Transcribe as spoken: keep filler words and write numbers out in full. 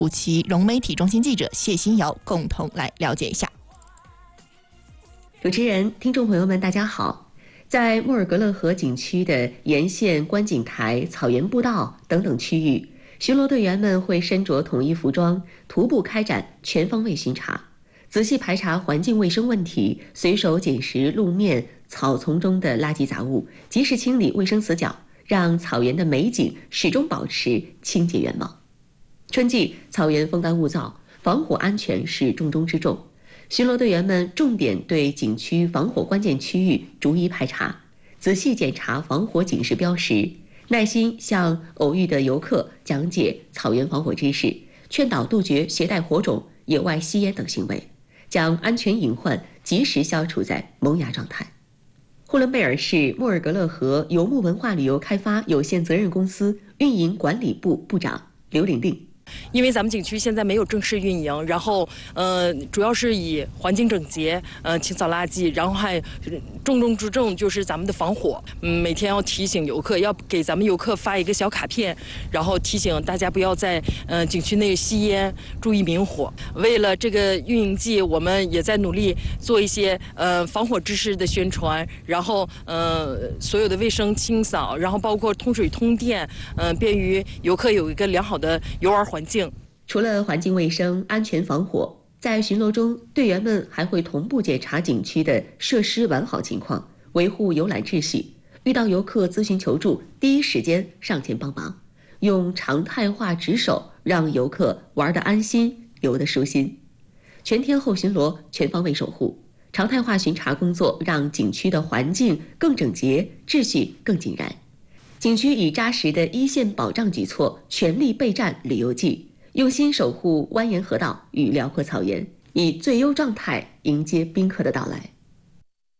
五期融媒体中心记者谢新瑶共同来了解一下。 主持人、听众朋友们，大家好。在莫尔格勒河景区的沿线观景台、草原步道等等区域，巡逻队员们会身着统一服装，徒步开展全方位巡查，仔细排查环境卫生问题，随手捡拾路面、草丛中的垃圾杂物，及时清理卫生死角，让草原的美景始终保持清洁原貌。春季草原风干物燥，防火安全是重中之重。巡逻队员们重点对景区防火关键区域逐一排查，仔细检查防火警示标识，耐心向偶遇的游客讲解草原防火知识，劝导杜绝携带火种、野外吸烟等行为，将安全隐患及时消除在萌芽状态。呼伦贝尔市莫尔格勒河游牧文化旅游开发有限责任公司运营管理部部长刘玲玲。 因为咱们景区现在没有正式运营，然后呃，主要是以环境整洁、呃清扫垃圾，然后还重中之重就是咱们的防火。嗯，每天要提醒游客，要给咱们游客发一个小卡片，然后提醒大家不要在呃景区内吸烟，注意明火。为了这个运营季，我们也在努力做一些呃防火知识的宣传，然后呃所有的卫生清扫，然后包括通水通电，嗯、呃，便于游客有一个良好的游玩环境。 除了环境卫生、安全防火，在巡逻中，队员们还会同步检查景区的设施完好情况，维护游览秩序。遇到游客咨询求助，第一时间上前帮忙，用常态化值守，让游客玩得安心，游得舒心。全天候巡逻，全方位守护，常态化巡查工作让景区的环境更整洁，秩序更井然。景区以扎实的一线保障举措，全力备战旅游季，用心守护蜿蜒河道与辽阔草原，以最优状态迎接宾客的到来。